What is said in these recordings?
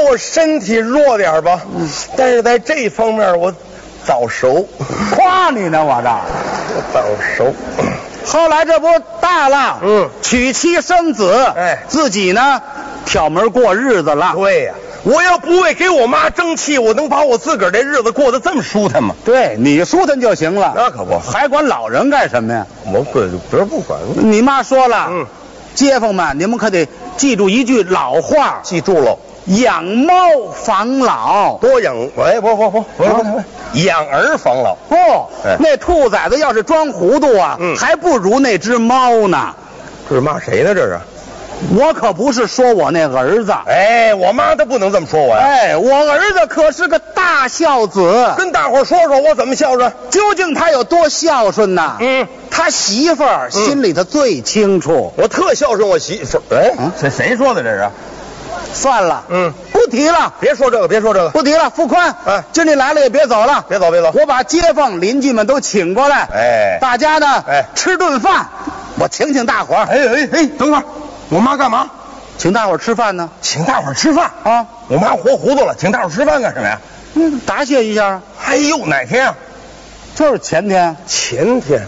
我身体弱点吧，但是在这方面我早熟。 夸你呢，我这早熟。 后来这不大了，娶妻生子， 哎， 自己呢挑门过日子了。 对呀，我要不为给我妈争气，我能把我自个儿这日子过得这么舒坦吗？ 对，你舒坦就行了， 那可不， 还管老人干什么呀？ 我不管。 你妈说了，街坊们，你们可得记住一句老话， 记住了， 养猫防老。 多养，哎，不，养儿防老。 不，那兔崽子要是装糊涂啊，还不如那只猫呢。 这是骂谁呢？这是？ 我可不是说我那儿子。 哎，我妈她不能这么说我呀。 哎，我儿子可是个大孝子。跟大伙说说我怎么孝顺？ 究竟他有多孝顺呢？他媳妇儿心里头最清楚。 我特孝顺我媳妇儿。哎，谁说的这是？ 算了，不提了， 别说这个， 不提了。付宽，今儿你来了也别走了， 别走， 我把街坊邻居们都请过来， 哎， 大家呢，吃顿饭，我请大伙儿。 哎，等会儿，我妈干嘛？ 请大伙儿吃饭呢？ 请大伙儿吃饭啊？ 我妈活糊涂了，请大伙儿吃饭干什么呀？ 答谢一下。 哎呦，哪天啊？ 就是前天。 前天。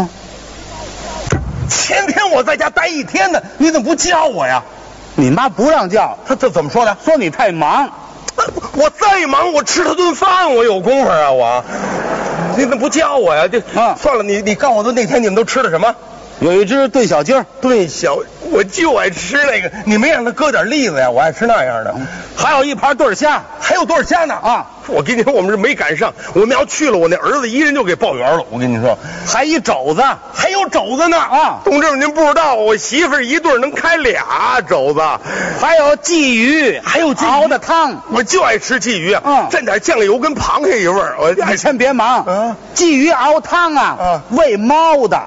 前天我在家待一天呢，你怎么不叫我呀？ 你妈不让叫， 她这怎么说的？ 说你太忙。 我再忙，我吃她顿饭，我有功夫啊！我，你怎么不叫我呀？算了，你告诉我那天你们都吃的什么？ 有一只炖小鸡儿。 我就爱吃那个，你没让他搁点栗子呀？我爱吃那样的。 还有一盘炖虾， 还有炖虾呢啊！我跟你说，我们是没赶上，我们要去了，我那儿子一人就给报圆了。我跟你说， 还一肘子， 还有肘子呢啊！ 同志们，您不知道，我媳妇儿一顿能开俩肘子， 还有鲫鱼， 还有熬的汤， 我就爱吃鲫鱼啊！蘸点酱油跟螃蟹一味儿。 你先别忙，鲫鱼熬汤啊，喂猫的。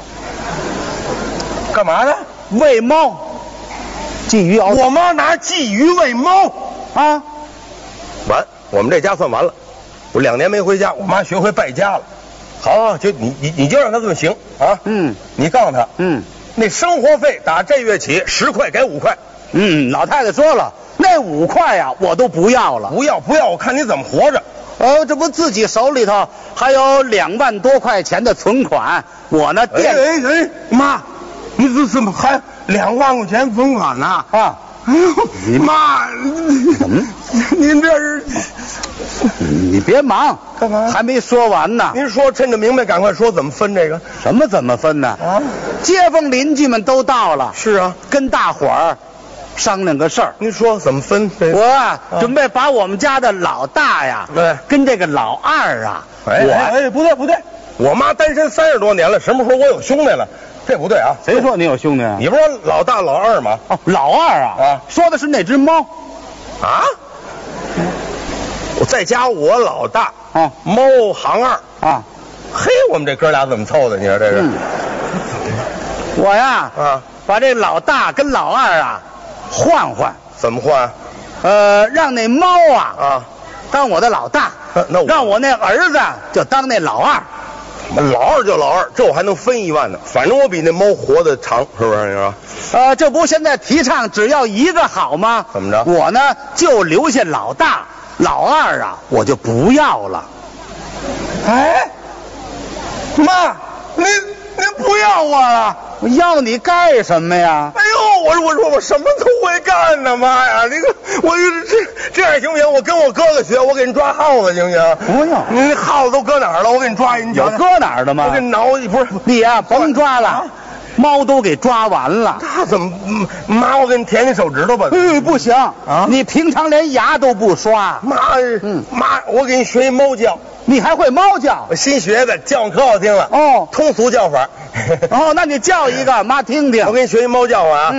干嘛的？ 喂猫。鲫鱼熬汤。 我妈拿鲫鱼喂猫啊！ 完，我们这家算完了。我2年没回家，我妈学会败家了。好，就你就让她这么行啊。你告诉她，那生活费打这月起10块改5块。 老太太说了，那5块呀，我都不要了。 不要，我看你怎么活着。 这不自己手里头还有2万多块钱的存款，我呢妈，你这怎么还2万块钱存款呢？ 啊！ 哎呦，妈，您这是？ 你别忙， 干嘛？ 还没说完呢。 您说，趁着明白，赶快说怎么分这个？ 什么怎么分呢？啊！街坊邻居们都到了。 是啊， 跟大伙儿商量个事儿。 您说怎么分？ 我啊，准备把我们家的老大呀，跟这个老二啊， 不对，我妈单身30多年了，什么时候我有兄弟了？这不对啊！ 谁说你有兄弟啊？ 你不说老大老二吗？ 哦，老二啊！说的是那只猫。 啊？我在家我老大啊， 猫行二啊。 嘿，我们这哥俩怎么凑的？你说这是？ 我呀把这老大跟老二啊换。 怎么换？ 让那猫啊当我的老大，让我那儿子就当那老二。 老二就老二，这我还能分1万呢。反正我比那猫活得长，是不是？你说？ 这不现在提倡只要一个好吗？ 怎么着？ 我呢就留下老大，老二啊我就不要了。 哎，妈，您不要我了？ 我要你干什么呀？ 哎呦，我说我什么都会干呢，妈呀！我这样行不行？我跟我哥哥学，我给你抓耗子行不行？ 不用， 你那耗子都搁哪儿了？我给你抓一。 有搁哪儿的吗？ 我给你挠，不是你呀，甭抓了，猫都给抓完了。 那怎么？妈，我给你舔手指头吧。 不行啊！你平常连牙都不刷。 妈，我给你学一猫叫。 你还会猫叫？ 我新学的，叫可好听了。通俗叫法。 那你叫一个，妈听听。 我给你学一猫叫啊。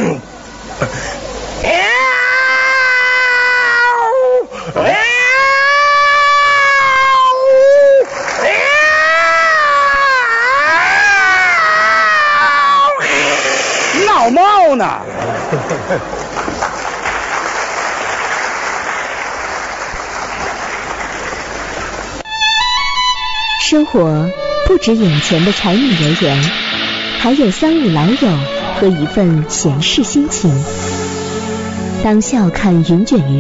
闹猫呢。 生活不止眼前的柴米油盐，还有3、5老友和一份闲适心情。当笑看云卷云